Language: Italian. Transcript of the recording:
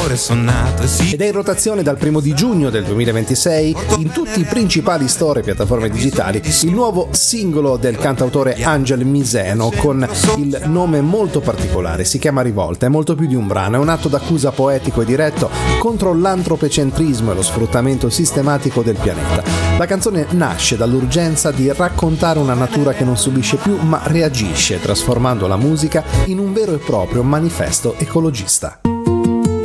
d'amore sonnato, sì. Ed è in rotazione dal 1 di giugno del 2026 in tutti i principali store e piattaforme digitali il nuovo singolo del cantautore Angel Miseno con il nome molto particolare, si chiama Rivolta, è molto più di un brano, è un atto d'accusa poetico e diretto contro l'antropocentrismo e lo sfruttamento sistematico del pianeta. La canzone nasce dall'urgenza di raccontare una natura che non subisce più ma reagisce, trasformando la musica in un vero e proprio manifesto ecologista.